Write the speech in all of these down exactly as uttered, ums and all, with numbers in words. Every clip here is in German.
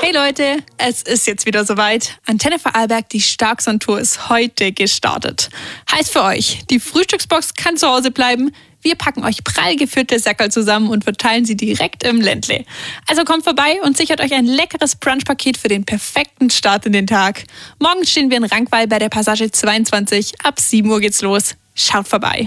Hey Leute, es ist jetzt wieder soweit. Antenne Vorarlberg, die Starkson-Tour ist heute gestartet. Heißt für euch, die Frühstücksbox kann zu Hause bleiben. Wir packen euch prall gefüllte Säckerl zusammen und verteilen sie direkt im Ländle. Also kommt vorbei und sichert euch ein leckeres Brunchpaket für den perfekten Start in den Tag. Morgen stehen wir in Rankweil bei der Passage zweiundzwanzig. Ab sieben Uhr geht's los. Schaut vorbei.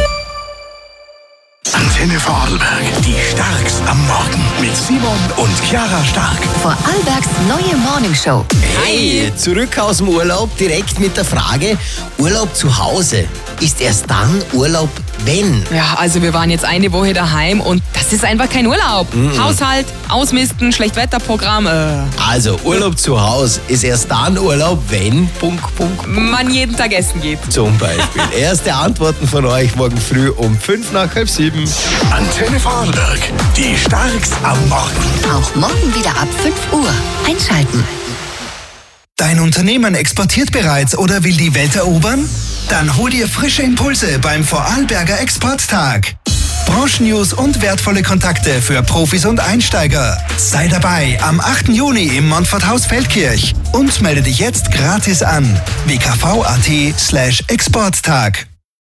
Antenne Vorarlberg, die Starks am Morgen mit Simon und Chiara Stark. Vorarlbergs neue Morningshow. Hey, zurück aus dem Urlaub, direkt mit der Frage, Urlaub zu Hause, ist erst dann Urlaub, wenn? Ja, also wir waren jetzt eine Woche daheim und das ist einfach kein Urlaub. Mhm. Haushalt, Ausmisten, Schlechtwetterprogramm. Äh. Also Urlaub zu Hause ist erst dann Urlaub, wenn Punkt, Punkt, Punkt. man jeden Tag essen geht. Zum Beispiel. Erste Antworten von euch morgen früh um fünf nach halb sieben. Antenne Vorarlberg, die Starks am Morgen. Auch morgen wieder ab fünf Uhr. Einschalten. Dein Unternehmen exportiert bereits oder will die Welt erobern? Dann hol dir frische Impulse beim Vorarlberger Exporttag. Branchennews und wertvolle Kontakte für Profis und Einsteiger. Sei dabei am achten Juni im Montforthaus Feldkirch und melde dich jetzt gratis an. w k v punkt a t slash exporttag.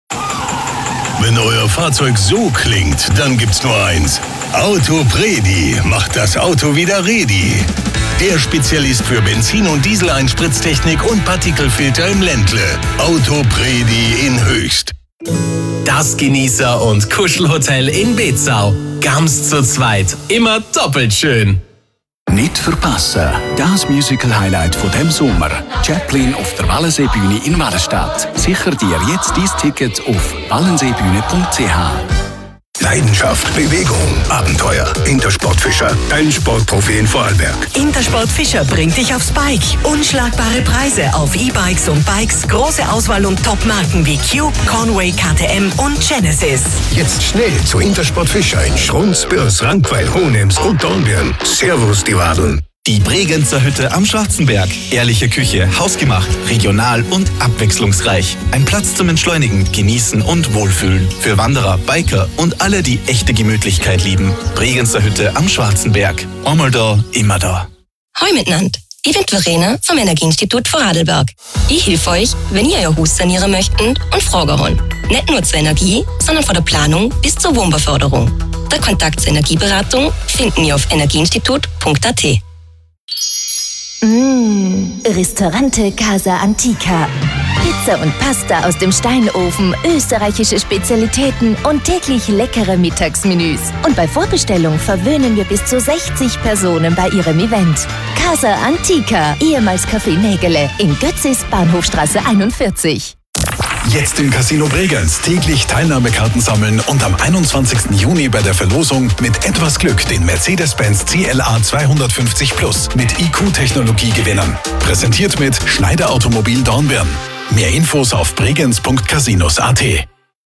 Wenn euer Fahrzeug so klingt, dann gibt's nur eins. Autopredi macht das Auto wieder ready. Der Spezialist für Benzin- und Dieseleinspritztechnik und Partikelfilter im Ländle. Autopredi in Höchst. Das Genießer- und Kuschelhotel in Bezau. Ganz zu zweit. Immer doppelt schön. Nicht verpassen, das Musical-Highlight von dem Sommer. Chaplin auf der Wallenseebühne in Wallenstadt. Sicher dir jetzt dein Ticket auf wallenseebühne punkt c h. Leidenschaft, Bewegung, Abenteuer. Intersport Fischer, dein Sportprofi in Vorarlberg. Intersport Fischer bringt dich aufs Bike. Unschlagbare Preise auf E-Bikes und Bikes, große Auswahl und Top-Marken wie Cube, Conway, K T M und Genesis. Jetzt schnell zu Intersport Fischer in Schrunz, Bürs, Rankweil, Hohenems und Dornbirn. Servus, die Wadeln. Die Bregenzer Hütte am Schwarzenberg. Ehrliche Küche, hausgemacht, regional und abwechslungsreich. Ein Platz zum Entschleunigen, Genießen und Wohlfühlen. Für Wanderer, Biker und alle, die echte Gemütlichkeit lieben. Bregenzer Hütte am Schwarzenberg. Einmal da, immer da. Hoi miteinander. Ich bin Verena vom Energieinstitut Vorarlberg. Ich helfe euch, wenn ihr euer Haus sanieren möchtet und Fragen habt. Nicht nur zur Energie, sondern von der Planung bis zur Wohnbauförderung. Der Kontakt zur Energieberatung finden wir auf energieinstitut punkt a t. Mmh, Ristorante Casa Antica. Pizza und Pasta aus dem Steinofen, österreichische Spezialitäten und täglich leckere Mittagsmenüs. Und bei Vorbestellung verwöhnen wir bis zu sechzig Personen bei ihrem Event. Casa Antica, ehemals Café Nägele, in Götzis, Bahnhofstraße einundvierzig. Jetzt im Casino Bregenz täglich Teilnahmekarten sammeln und am einundzwanzigsten Juni bei der Verlosung mit etwas Glück den Mercedes-Benz C L A zweihundertfünfzig Plus mit I Q-Technologie gewinnen. Präsentiert mit Schneider Automobil Dornbirn. Mehr Infos auf bregenz punkt casinos punkt a t.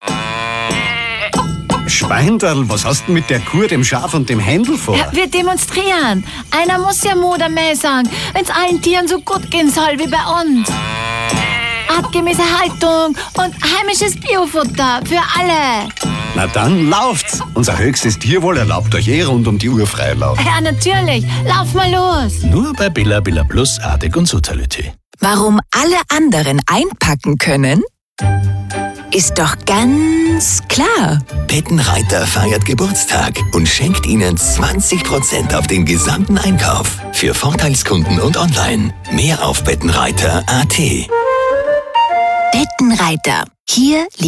Schweinderl, was hast du mit der Kuh, dem Schaf und dem Händel vor? Ja, wir demonstrieren. Einer muss ja Mut am Mäh sagen, wenn es allen Tieren so gut gehen soll wie bei uns. Artgemäße Haltung und heimisches Biofutter für alle. Na dann lauft's. Unser höchstes Tierwohl erlaubt euch eh rund um die Uhr Freilauf. Ja, natürlich. Lauf mal los. Nur bei Billa Billa Plus, Artig und Sotality. Warum alle anderen einpacken können? Ist doch ganz klar. Bettenreiter feiert Geburtstag und schenkt Ihnen zwanzig Prozent auf den gesamten Einkauf. Für Vorteilskunden und online. Mehr auf bettenreiter punkt a t. Bettenreiter. Hier